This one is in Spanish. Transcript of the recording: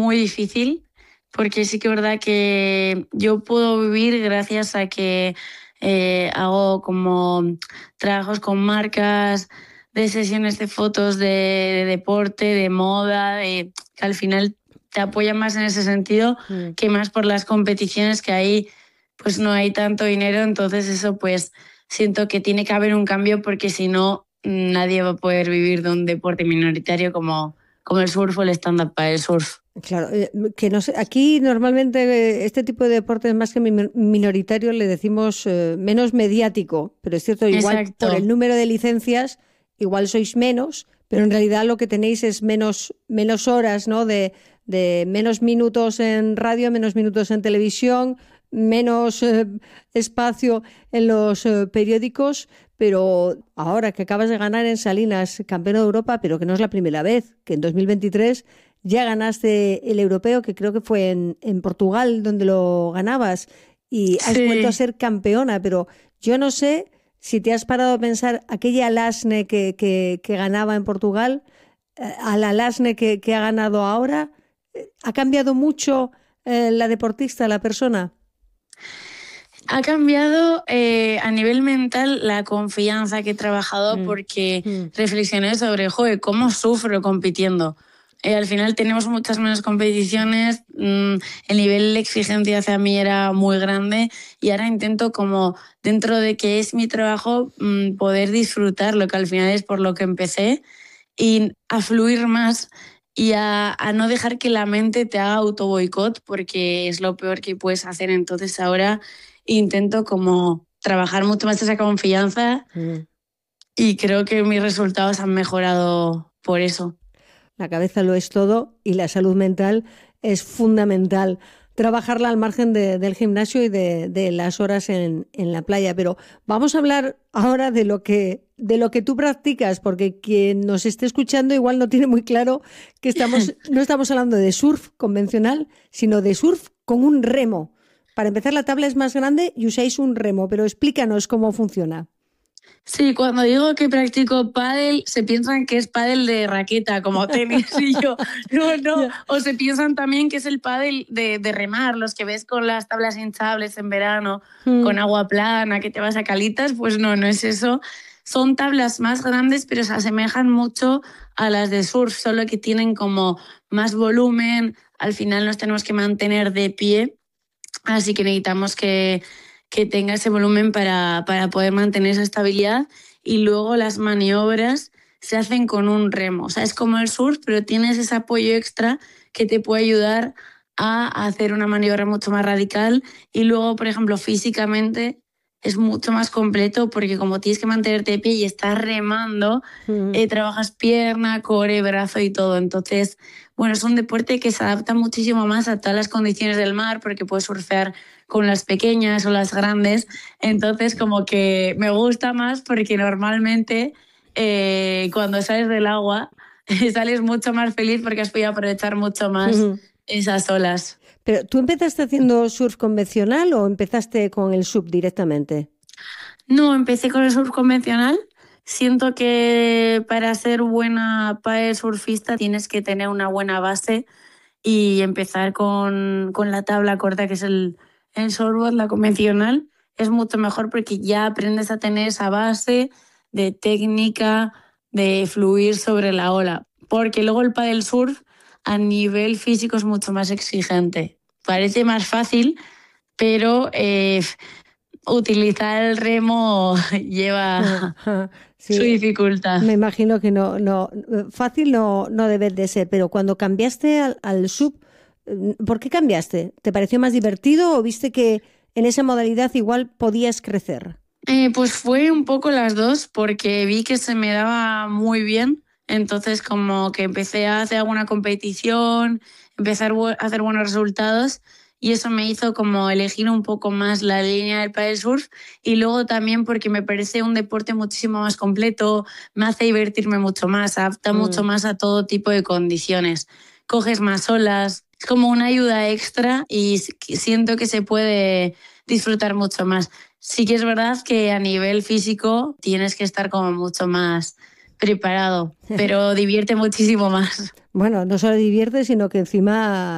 muy difícil, porque sí que es verdad que yo puedo vivir gracias a que hago como trabajos con marcas, de sesiones de fotos de deporte, de moda, que al final te apoyan más en ese sentido que más por las competiciones, que ahí pues no hay tanto dinero. Entonces eso pues siento que tiene que haber un cambio, porque si no nadie va a poder vivir de un deporte minoritario como el surf o el stand-up para el surf. Claro, que no sé, aquí normalmente este tipo de deportes más que minoritario le decimos menos mediático, pero es cierto, igual por el Exacto. número de licencias, igual sois menos, pero en realidad lo que tenéis es menos horas, ¿no? De menos minutos en radio, menos minutos en televisión, menos espacio en los periódicos, pero ahora que acabas de ganar en Salinas, campeón de Europa, pero que no es la primera vez, que en 2023 ya ganaste el europeo, que creo que fue en Portugal donde lo ganabas, y has vuelto a Sí. ser campeona, pero yo no sé si te has parado a pensar aquella Lasne que ganaba en Portugal, a la Lasne que ha ganado ahora. ¿Ha cambiado mucho la deportista, la persona? Ha cambiado a nivel mental la confianza que he trabajado, Mm, porque mm. reflexioné sobre, joder, cómo sufro compitiendo. Al final tenemos muchas menos competiciones, el nivel de exigencia hacia mí era muy grande, y ahora intento, como dentro de que es mi trabajo, poder disfrutar lo que al final es por lo que empecé, y a fluir más, y a no dejar que la mente te haga auto boicot, porque es lo peor que puedes hacer. Entonces ahora intento como trabajar mucho más esa confianza, Mm. y creo que mis resultados han mejorado por eso. La cabeza lo es todo y la salud mental es fundamental. Trabajarla al margen del gimnasio y de las horas en la playa. Pero vamos a hablar ahora de lo que tú practicas, porque quien nos esté escuchando igual no tiene muy claro que no estamos hablando de surf convencional, sino de surf con un remo. Para empezar, la tabla es más grande y usáis un remo, pero explícanos cómo funciona. Sí, cuando digo que practico pádel, se piensan que es pádel de raqueta, como tenis, y yo, no, no. Ya. O se piensan también que es el pádel de remar, los que ves con las tablas hinchables en verano, con Mm. agua plana, que te vas a calitas. Pues no, no es eso. Son tablas más grandes, pero se asemejan mucho a las de surf, solo que tienen como más volumen. Al final nos tenemos que mantener de pie, así que necesitamos que tenga ese volumen para poder mantener esa estabilidad. Y luego las maniobras se hacen con un remo. O sea, es como el surf, pero tienes ese apoyo extra que te puede ayudar a hacer una maniobra mucho más radical. Y luego, por ejemplo, físicamente es mucho más completo, porque como tienes que mantenerte de pie y estás remando, Mm. trabajas pierna, core, brazo y todo. Entonces, bueno, es un deporte que se adapta muchísimo más a todas las condiciones del mar, porque puedes surfear con las pequeñas o las grandes. Entonces, como que me gusta más, porque normalmente cuando sales del agua sales mucho más feliz, porque has podido aprovechar mucho más esas olas. Pero, ¿tú empezaste haciendo surf convencional o empezaste con el sub directamente? No, empecé con el surf convencional. Siento que para ser buena paddle surfista tienes que tener una buena base, y empezar con la tabla corta, que es el shortboard, la convencional, es mucho mejor, porque ya aprendes a tener esa base de técnica, de fluir sobre la ola. Porque luego el paddle surf a nivel físico es mucho más exigente. Parece más fácil, pero utilizar el remo lleva su Sí, dificultad. me imagino que no, fácil no debe de ser, pero cuando cambiaste al sub, ¿por qué cambiaste? ¿Te pareció más divertido o viste que en esa modalidad igual podías crecer? Pues fue un poco las dos, porque vi que se me daba muy bien. Entonces como que empecé a hacer alguna competición, empecé a hacer buenos resultados, y eso me hizo como elegir un poco más la línea del paddle surf. Y luego también porque me parece un deporte muchísimo más completo, me hace divertirme mucho más, adapta mucho Mm. más a todo tipo de condiciones. Coges más olas, es como una ayuda extra, y siento que se puede disfrutar mucho más. Sí que es verdad que a nivel físico tienes que estar como mucho más preparado, pero divierte muchísimo más. Bueno, no solo divierte, sino que encima